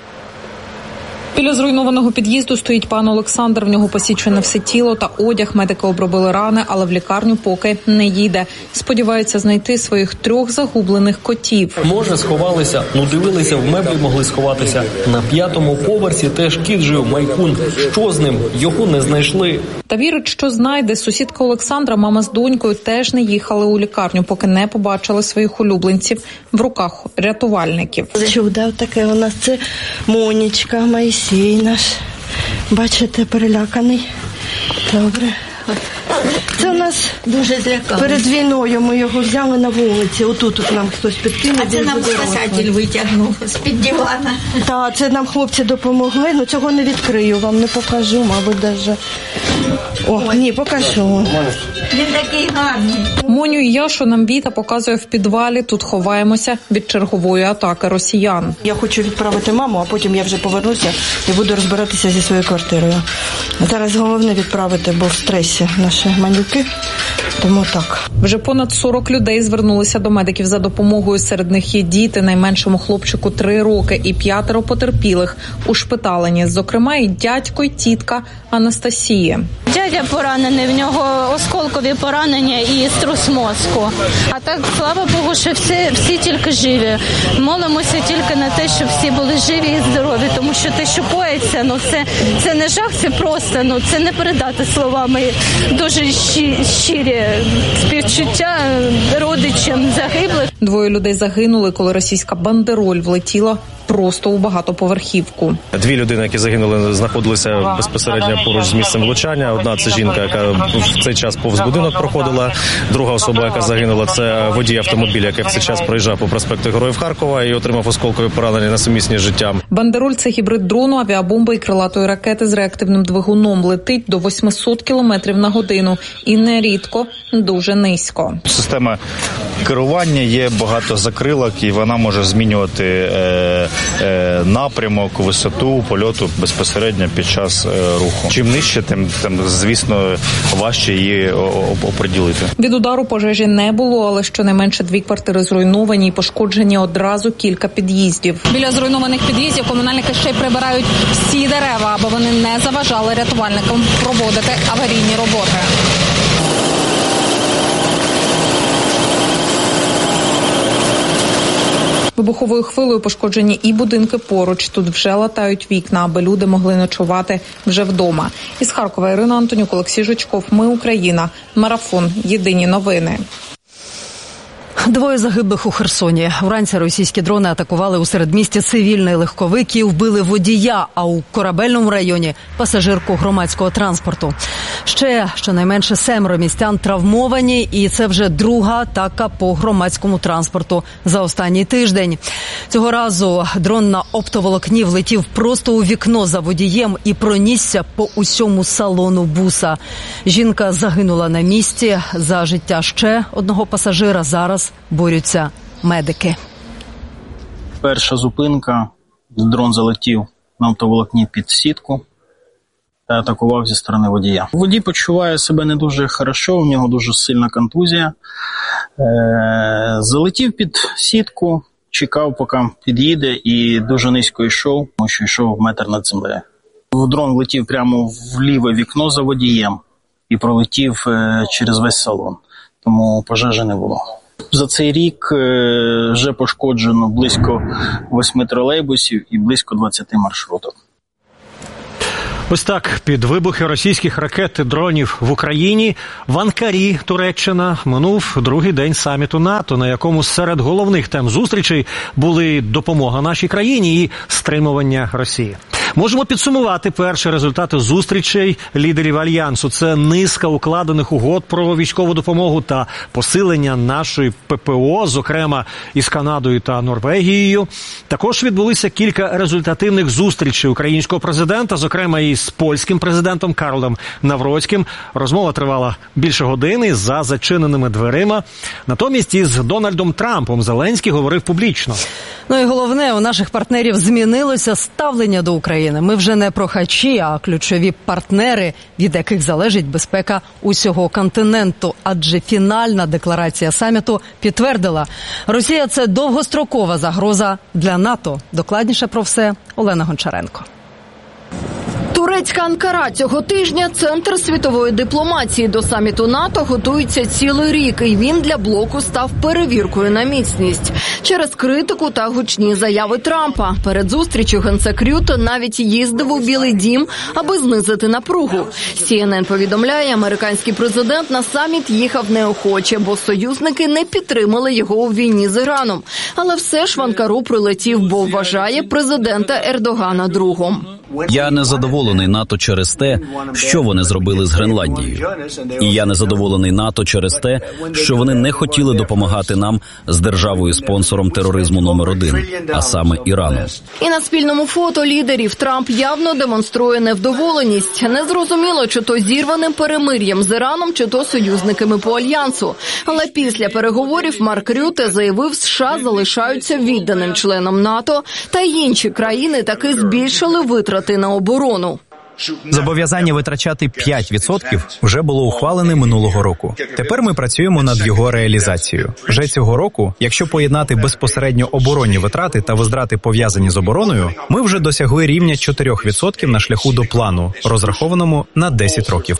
Біля зруйнованого під'їзду стоїть пан Олександр. В нього посічене все тіло та одяг. Медики обробили рани, але в лікарню поки не їде. Сподівається знайти своїх трьох загублених котів. Може, сховалися. Ну, дивилися, в меблі могли сховатися. На п'ятому поверсі теж кіт жив, Майкун. Що з ним? Його не знайшли. Та вірить, що знайде. Сусідка Олександра, мама з донькою, теж не їхали у лікарню, поки не побачили своїх улюбленців в руках рятувальників. Чудо таке у нас, це Монічка, Моїсій наш. Бачите, переляканий. Добре. Це у нас дуже злякали. Перед війною ми його взяли на вулиці. Отут тут нам хтось підкинув. А це нам спасатель витягнув з-під дивана. Так, це нам хлопці допомогли. Ну цього не відкрию, вам не покажу, мабуть, даже. О, ні, покажу. Він такий гарний. Моню і Яшу нам Віта показує в підвалі. Тут ховаємося від чергової атаки росіян. Я хочу відправити маму, а потім я вже повернуся і буду розбиратися зі своєю квартирою. Зараз головне відправити, бо в стресі наші манюки. Тому так. Вже понад сорок людей звернулися до медиків за допомогою. Серед них є діти, найменшому хлопчику три роки і п'ятеро потерпілих ушпиталені. Зокрема, і дядько, і тітка Анастасії. Дядя поранений, в нього осколкові поранення і струс мозку. А так, слава Богу, що всі, всі тільки живі. Молимося тільки на те, щоб всі були живі і здорові, тому що те, що коїться, ну це, це не жах, це просто, ну це не передати словами. Дуже щирі співчуття родичам загиблих. Двоє людей загинули, коли російська бандероль влетіла просто у багатоповерхівку. Дві людини, які загинули, знаходилися безпосередньо поруч з місцем влучання. Одна – це жінка, яка в цей час повз будинок проходила. Друга особа, яка загинула, це водій автомобіля, який в цей час проїжджав по проспекту Героїв Харкова і отримав осколкові поранення несумісні з життям. Бандероль – це гібрид дрону, авіабомби і крилатої ракети з реактивним двигуном. Летить до восьмисот кілометрів на годину і нерідко дуже низько. Система керування є багато закрилок, і вона може змінювати е, е, напрямок, висоту польоту безпосередньо під час е, руху. Чим нижче, тим, тим, звісно, важче її оприділити. Від удару пожежі не було, але щонайменше дві квартири зруйновані і пошкоджені одразу кілька під'їздів. Біля зруйнованих під'їздів комунальники ще й прибирають всі дерева, аби вони не заважали рятувальникам проводити аварійні роботи. Вибуховою хвилею пошкоджені і будинки поруч. Тут вже латають вікна, аби люди могли ночувати вже вдома. Із Харкова Ірина Антонюк, Олексій Жучков. Ми Україна. Марафон. Єдині новини. Двоє загиблих у Херсоні. Вранці російські дрони атакували у середмісті цивільний легковик і вбили водія, а у Корабельному районі – пасажирку громадського транспорту. Ще щонайменше семеро містян травмовані, і це вже друга атака по громадському транспорту за останній тиждень. Цього разу дрон на оптоволокні влетів просто у вікно за водієм і пронісся по усьому салону буса. Жінка загинула на місці. За життя ще одного пасажира зараз борються медики. Перша зупинка. Дрон залетів на оптоволокні під сітку та атакував зі сторони водія. Водій почуває себе не дуже хорошо, у нього дуже сильна контузія. Е- залетів під сітку, чекав, поки під'їде, і дуже низько йшов, тому що йшов метр над землею. Дрон влетів прямо в ліве вікно за водієм і пролетів е- через весь салон, тому пожежі не було. За цей рік е- вже пошкоджено близько восьми тролейбусів і близько двадцяти маршруток. Ось так, під вибухи російських ракет і дронів в Україні, в Анкарі, Туреччина, минув другий день саміту НАТО, на якому серед головних тем зустрічей були допомога нашій країні і стримування Росії. Можемо підсумувати перші результати зустрічей лідерів Альянсу. Це низка укладених угод про військову допомогу та посилення нашої ППО, зокрема із Канадою та Норвегією. Також відбулися кілька результативних зустрічей українського президента, зокрема із польським президентом Карлом Навроцьким. Розмова тривала більше години за зачиненими дверима. Натомість із Дональдом Трампом Зеленський говорив публічно. Ну і головне, у наших партнерів змінилося ставлення до України. Ми вже не прохачі, а ключові партнери, від яких залежить безпека усього континенту. Адже фінальна декларація саміту підтвердила, Росія – це довгострокова загроза для НАТО. Докладніше про все Олена Гончаренко. Турецька Анкара цього тижня – центр світової дипломатії. До саміту НАТО готується цілий рік, і він для блоку став перевіркою на міцність. Через критику та гучні заяви Трампа. Перед зустрічю генсек Рютте навіть їздив у Білий дім, аби знизити напругу. Сі Ен Ен повідомляє, американський президент на саміт їхав неохоче, бо союзники не підтримали його у війні з Іраном. Але все ж в Анкару прилетів, бо вважає президента Ердогана другом. Я не задоволений НАТО через те, що вони зробили з Гренландією. І я не задоволений НАТО через те, що вони не хотіли допомагати нам з державою-спонсором тероризму номер один, а саме Іраном. І на спільному фото лідерів Трамп явно демонструє невдоволеність. Незрозуміло, чи то зірваним перемир'ям з Іраном, чи то союзниками по Альянсу. Але після переговорів Марк Рютте заявив, США залишаються відданим членом НАТО, та й інші країни таки збільшили витрати на оборону. Зобов'язання витрачати п'ять відсотків вже було ухвалене минулого року. Тепер ми працюємо над його реалізацією. Вже цього року, якщо поєднати безпосередньо оборонні витрати та витрати, пов'язані з обороною, ми вже досягли рівня чотирьох відсотків на шляху до плану, розрахованому на десять років.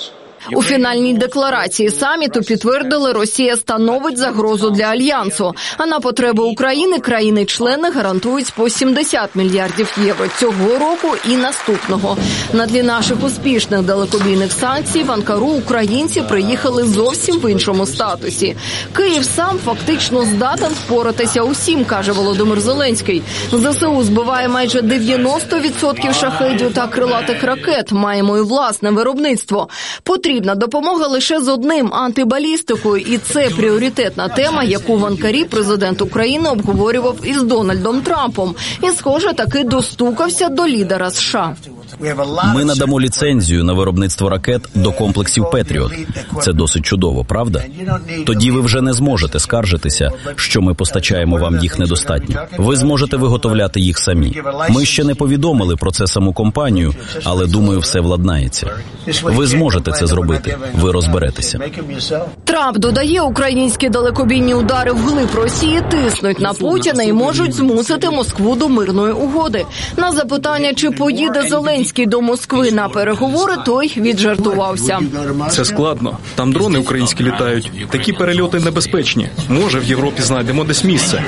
У фінальній декларації саміту підтвердили, Росія становить загрозу для Альянсу. А на потреби України країни-члени гарантують по сімдесят мільярдів євро цього року і наступного. На тлі наших успішних далекобійних санкцій в Анкару українці приїхали зовсім в іншому статусі. Київ сам фактично здатен впоратися усім, каже Володимир Зеленський. Зе Се У збиває майже дев'яносто відсотків шахедів та крилатих ракет. Маємо і власне виробництво. Потрібно Потрібна допомога лише з одним – антибалістикою. І це пріоритетна тема, яку в Анкарі президент України обговорював із Дональдом Трампом. І, схоже, таки достукався до лідера США. Ми надамо ліцензію на виробництво ракет до комплексів «Петріот». Це досить чудово, правда? Тоді ви вже не зможете скаржитися, що ми постачаємо вам їх недостатньо. Ви зможете виготовляти їх самі. Ми ще не повідомили про це саму компанію, але, думаю, все владнається. Ви зможете це зробити. Ви розберетеся. Трамп додає, українські далекобійні удари вглиб Росії тиснуть на Путіна і можуть змусити Москву до мирної угоди. На запитання, чи поїде Зеленський до Москви на переговори, той віджартувався. Це складно. Там дрони українські літають. Такі перельоти небезпечні. Може, в Європі знайдемо десь місце.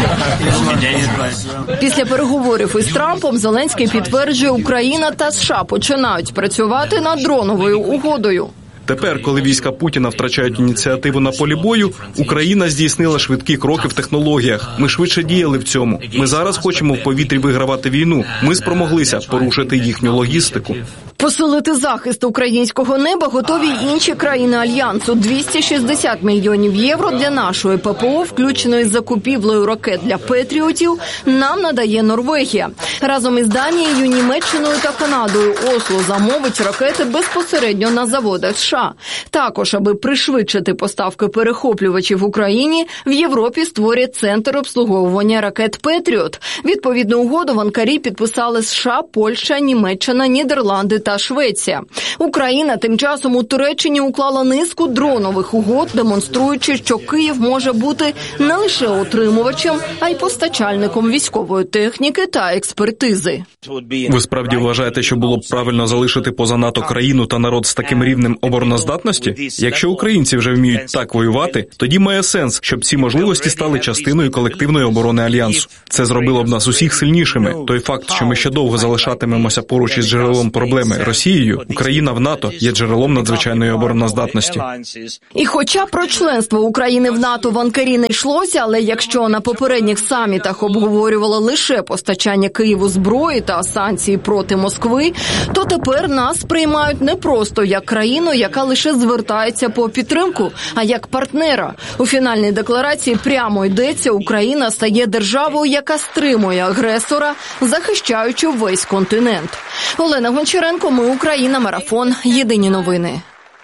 Після переговорів із Трампом Зеленський підтверджує, Україна та США починають працювати над дроновою угодою. Тепер, коли війська Путіна втрачають ініціативу на полі бою, Україна здійснила швидкі кроки в технологіях. Ми швидше діяли в цьому. Ми зараз хочемо в повітрі вигравати війну. Ми спромоглися порушити їхню логістику. Посилити захист українського неба готові й інші країни Альянсу. двісті шістдесят мільйонів євро для нашої ППО, включеної з закупівлею ракет для «Петріотів», нам надає Норвегія. Разом із Данією, Німеччиною та Канадою Осло замовить ракети безпосередньо на заводах США. Також, аби пришвидшити поставки перехоплювачів в Україні, в Європі створять центр обслуговування ракет «Петріот». Відповідну угоду в Анкарі підписали США, Польща, Німеччина, Нідерланди та Швеція. Україна тим часом у Туреччині уклала низку дронових угод, демонструючи, що Київ може бути не лише отримувачем, а й постачальником військової техніки та експертизи. Ви справді вважаєте, що було б правильно залишити поза НАТО країну та народ з таким рівнем обороноздатності? Якщо українці вже вміють так воювати, тоді має сенс, щоб ці можливості стали частиною колективної оборони Альянсу. Це зробило б нас усіх сильнішими. Той факт, що ми ще довго залишатимемося поруч із джерелом проблеми Росією, Україна в НАТО є джерелом надзвичайної обороноздатності. І хоча про членство України в НАТО в Анкарі не йшлося, але якщо на попередніх самітах обговорювали лише постачання Києву зброї та санкції проти Москви, то тепер нас приймають не просто як країну, яка лише звертається по підтримку, а як партнера. У фінальній декларації прямо йдеться, Україна стає державою, яка стримує агресора, захищаючи весь континент. Олена Гончаренко, ми Україна, Марафон, Єдині новини.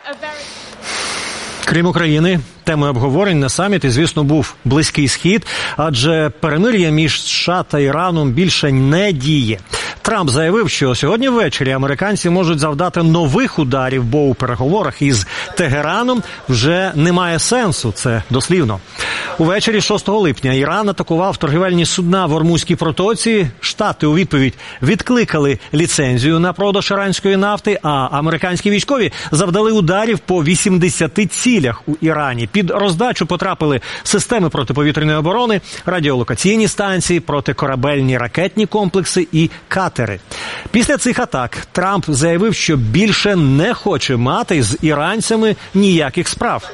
Крім України, темою обговорень на саміті, звісно, був Близький Схід, адже перемир'я між США та Іраном більше не діє. Трамп заявив, що сьогодні ввечері американці можуть завдати нових ударів, бо у переговорах із Тегераном вже немає сенсу, це дослівно. Увечері шостого липня Іран атакував торгівельні судна в Ормузькій протоці. Штати у відповідь відкликали ліцензію на продаж іранської нафти, а американські військові завдали ударів по вісімдесяти цілях у Ірані. Під роздачу потрапили системи протиповітряної оборони, радіолокаційні станції, протикорабельні ракетні комплекси і катери. Після цих атак Трамп заявив, що більше не хоче мати з іранцями ніяких справ.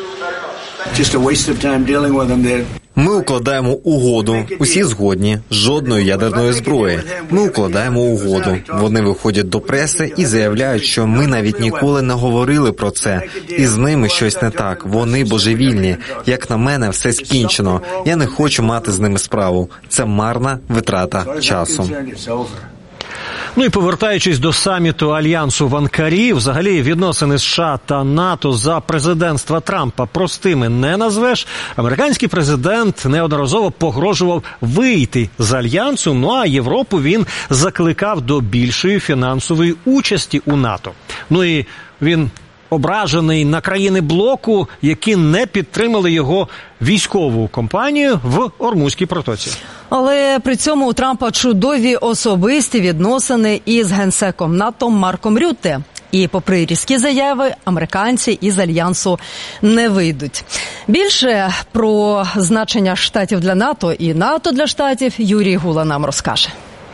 Ми укладаємо угоду. Усі згодні. Жодної ядерної зброї. Ми укладаємо угоду. Вони виходять до преси і заявляють, що ми навіть ніколи не говорили про це. І з ними щось не так. Вони божевільні. Як на мене, все скінчено. Я не хочу мати з ними справу. Це марна витрата часу. Ну і повертаючись до саміту Альянсу в Анкарі, взагалі відносини США та НАТО за президентства Трампа простими не назвеш. Американський президент неодноразово погрожував вийти з Альянсу, ну а Європу він закликав до більшої фінансової участі у НАТО. Ну і він ображений на країни блоку, які не підтримали його військову кампанію в Ормузькій протоці. Але при цьому у Трампа чудові особисті відносини із генсеком НАТО Марком Рютте. І попри різкі заяви, американці із Альянсу не вийдуть. Більше про значення Штатів для НАТО і НАТО для Штатів Юрій Гула нам розкаже.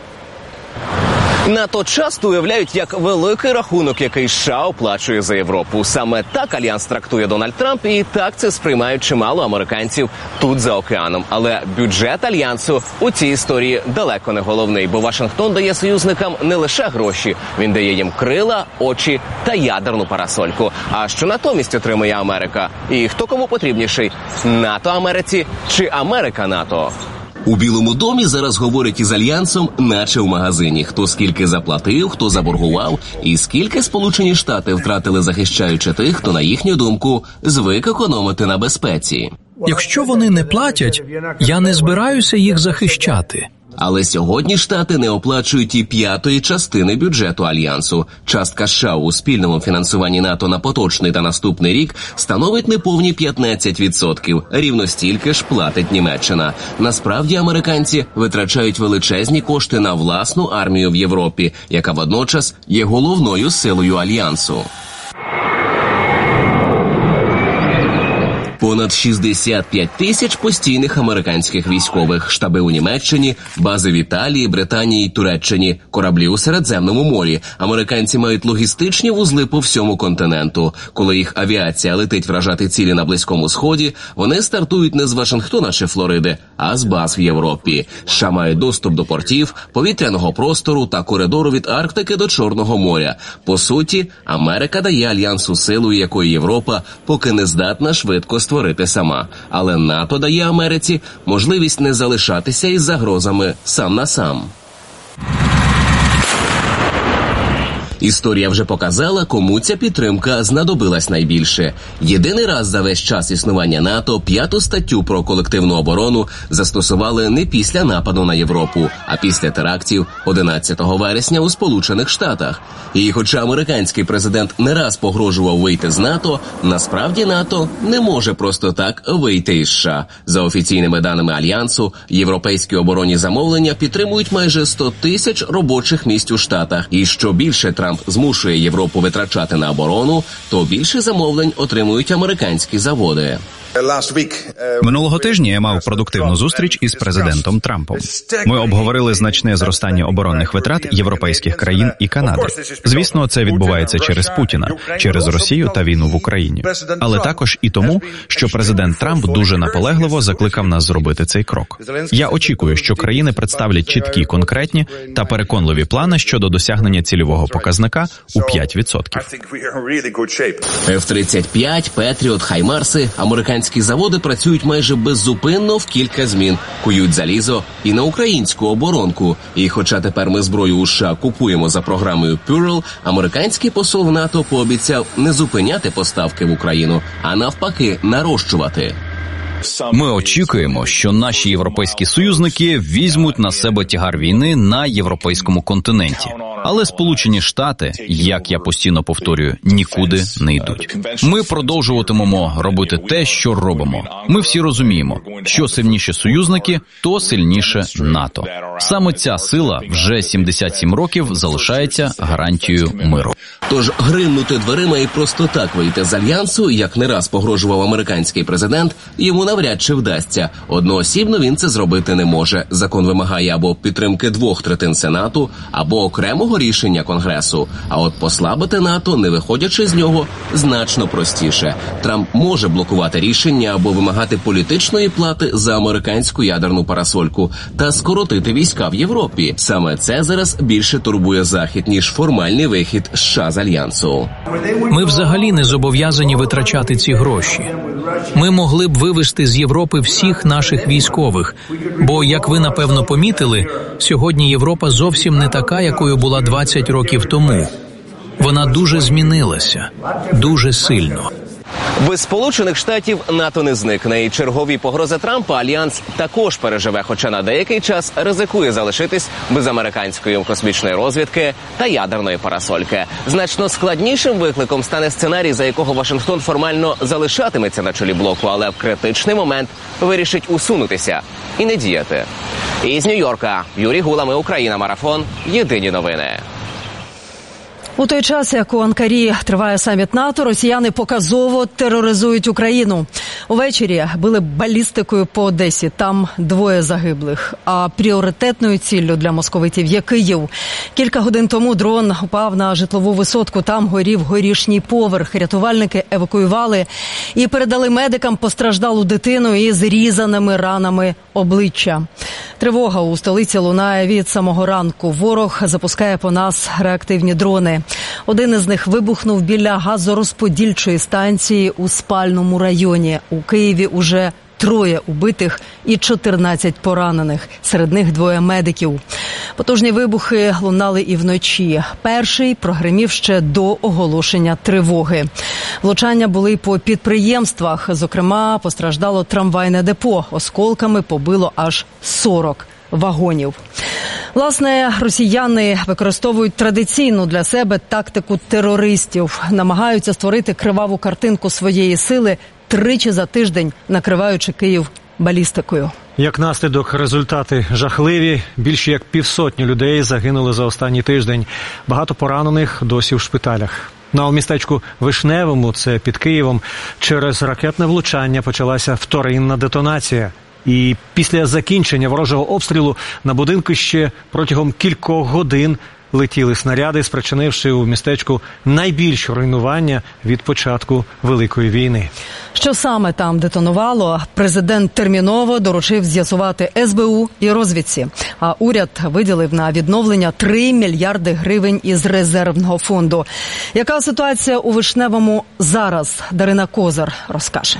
НАТО часто уявляють як великий рахунок, який США оплачує за Європу. Саме так Альянс трактує Дональд Трамп, і так це сприймають чимало американців тут за океаном. Але бюджет Альянсу у цій історії далеко не головний, бо Вашингтон дає союзникам не лише гроші, він дає їм крила, очі та ядерну парасольку. А що натомість отримує Америка? І хто кому потрібніший? НАТО Америці чи Америка НАТО? У Білому домі зараз говорять із Альянсом, наче в магазині. Хто скільки заплатив, хто заборгував, і скільки Сполучені Штати втратили, захищаючи тих, хто, на їхню думку, звик економити на безпеці. Якщо вони не платять, я не збираюся їх захищати. Але сьогодні Штати не оплачують і п'ятої частини бюджету Альянсу. Частка США у спільному фінансуванні НАТО на поточний та наступний рік становить неповні п'ятнадцять відсотків. Рівно стільки ж платить Німеччина. Насправді американці витрачають величезні кошти на власну армію в Європі, яка водночас є головною силою Альянсу. Понад шістдесят п'ять тисяч постійних американських військових, штаби у Німеччині, бази в Італії, Британії й Туреччині, кораблі у Середземному морі. Американці мають логістичні вузли по всьому континенту. Коли їх авіація летить вражати цілі на Близькому Сході, вони стартують не з Вашингтона чи Флориди, а з баз в Європі. США мають доступ до портів, повітряного простору та коридору від Арктики до Чорного моря. По суті, Америка дає альянсу силу, якої Європа поки не здатна швидко створити сама. Але НАТО дає Америці можливість не залишатися із загрозами сам на сам. Історія вже показала, кому ця підтримка знадобилась найбільше. Єдиний раз за весь час існування НАТО п'яту статтю про колективну оборону застосували не після нападу на Європу, а після терактів одинадцятого вересня у Сполучених Штатах. І хоча американський президент не раз погрожував вийти з НАТО, насправді НАТО не може просто так вийти із США. За офіційними даними Альянсу, європейські оборонні замовлення підтримують майже сто тисяч робочих місць у Штатах. І що більше Трамп змушує Європу витрачати на оборону, то більше замовлень отримують американські заводи. Минулого тижня я мав продуктивну зустріч із президентом Трампом. Ми обговорили значне зростання оборонних витрат європейських країн і Канади. Звісно, це відбувається через Путіна, через Росію та війну в Україні. Але також і тому, що президент Трамп дуже наполегливо закликав нас зробити цей крок. Я очікую, що країни представлять чіткі, конкретні та переконливі плани щодо досягнення цільового показника у п'ять відсотків. еф тридцять п'ять, Петріот, Хаймарси, американські Американські заводи працюють майже беззупинно в кілька змін, кують залізо і на українську оборонку. І хоча тепер ми зброю у США купуємо за програмою Пюрл, американський посол в НАТО пообіцяв не зупиняти поставки в Україну, а навпаки нарощувати. Ми очікуємо, що наші європейські союзники візьмуть на себе тягар війни на європейському континенті. Але Сполучені Штати, як я постійно повторюю, нікуди не йдуть. Ми продовжуватимемо робити те, що робимо. Ми всі розуміємо, що сильніші союзники, то сильніше НАТО. Саме ця сила вже сімдесят сім років залишається гарантією миру. Тож гримнути дверима і просто так вийти з Альянсу, як не раз погрожував американський президент, йому навряд чи вдасться. Одноосібно він це зробити не може. Закон вимагає або підтримки двох третин Сенату, або окремого рішення Конгресу. А от послабити НАТО, не виходячи з нього, значно простіше. Трамп може блокувати рішення або вимагати політичної плати за американську ядерну парасольку та скоротити війська в Європі. Саме це зараз більше турбує Захід, ніж формальний вихід США з Альянсу. Ми взагалі не зобов'язані витрачати ці гроші. Ми могли б вивезти з Європи всіх наших військових, бо, як ви напевно помітили, сьогодні Європа зовсім не така, якою була двадцять років тому. Вона дуже змінилася, дуже сильно. Без Сполучених Штатів НАТО не зникне, і чергові погрози Трампа Альянс також переживе, хоча на деякий час ризикує залишитись без американської космічної розвідки та ядерної парасольки. Значно складнішим викликом стане сценарій, за якого Вашингтон формально залишатиметься на чолі блоку, але в критичний момент вирішить усунутися і не діяти. Із Нью-Йорка Юрій Гула, ми Україна, марафон, єдині новини. У той час, як у Анкарі триває саміт НАТО, росіяни показово тероризують Україну. Увечері били балістикою по Одесі, там двоє загиблих. А пріоритетною ціллю для московитів є Київ. Кілька годин тому дрон упав на житлову висотку, там горів горішній поверх. Рятувальники евакуювали і передали медикам постраждалу дитину із зрізаними ранами обличчя. Тривога у столиці лунає від самого ранку. Ворог запускає по нас реактивні дрони. Один із них вибухнув біля газорозподільчої станції у спальному районі. У Києві уже троє убитих і чотирнадцять поранених. Серед них двоє медиків. Потужні вибухи лунали і вночі. Перший прогримів ще до оголошення тривоги. Влучання були по підприємствах. Зокрема, постраждало трамвайне депо. Осколками побило аж сорок вагонів. Власне, росіяни використовують традиційну для себе тактику терористів. Намагаються створити криваву картинку своєї сили, тричі за тиждень накриваючи Київ балістикою. Як наслідок, результати жахливі. Більше як півсотні людей загинули за останній тиждень. Багато поранених досі в шпиталях. Ну а у містечку Вишневому, це під Києвом, через ракетне влучання почалася вторинна детонація. І після закінчення ворожого обстрілу на будинки ще протягом кількох годин летіли снаряди, спричинивши у містечку найбільше руйнування від початку Великої війни. Що саме там детонувало, президент терміново доручив з'ясувати ес бе у і розвідці. А уряд виділив на відновлення три мільярди гривень із резервного фонду. Яка ситуація у Вишневому зараз? Дарина Козар розкаже.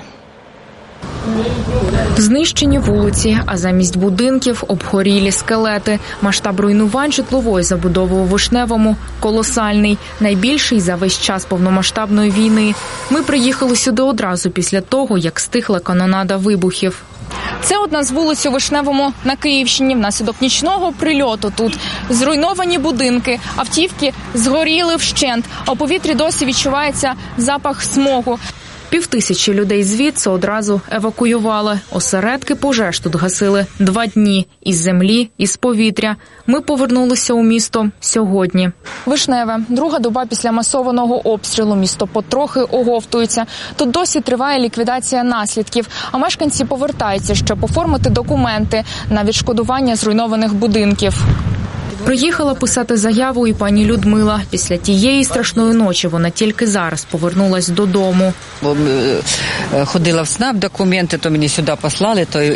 Знищені вулиці, а замість будинків – обгорілі скелети. Масштаб руйнувань житлової забудови у Вишневому колосальний, найбільший за весь час повномасштабної війни. Ми приїхали сюди одразу після того, як стихла канонада вибухів. Це одна з вулиць у Вишневому на Київщині. Внаслідок нічного прильоту тут зруйновані будинки, автівки згоріли вщент, а у повітрі досі відчувається запах смогу. Півтисячі людей звідси одразу евакуювали. Осередки пожеж тут гасили два дні. Із землі, із повітря. Ми повернулися у місто сьогодні. Вишневе. Друга доба після масованого обстрілу. Місто потрохи оговтується. Тут досі триває ліквідація наслідків. А мешканці повертаються, щоб оформити документи на відшкодування зруйнованих будинків. Приїхала писати заяву і пані Людмила. Після тієї страшної ночі вона тільки зараз повернулась додому. Ходила в СНАП, документи, то мені сюди послали, то